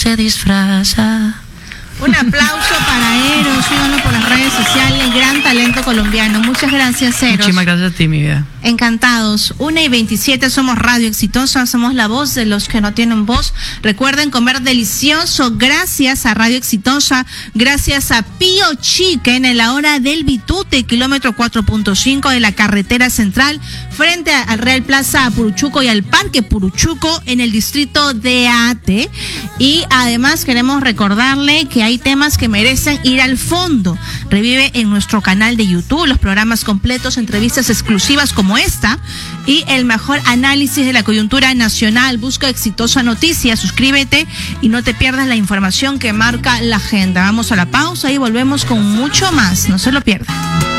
se disfraza. Un aplauso para Eros, síganlo por las redes sociales, gran talento colombiano. Muchas gracias, Eros. Muchísimas gracias a ti, mi vida. Encantados. 1:27, somos Radio Exitosa, somos la voz de los que no tienen voz. Recuerden comer delicioso gracias a Radio Exitosa, gracias a Pío Chicken en la hora del Bitute, kilómetro 4.5 de la carretera central, frente al Real Plaza Puruchuco y al Parque Puruchuco en el distrito de Ate. Y además queremos recordarle que hay temas que merecen ir al fondo. Revive en nuestro canal de YouTube los programas completos, entrevistas exclusivas como esta y el mejor análisis de la coyuntura nacional. Busca Exitosa Noticias, suscríbete y no te pierdas la información que marca la agenda. Vamos a la pausa y volvemos con mucho más. No se lo pierdan.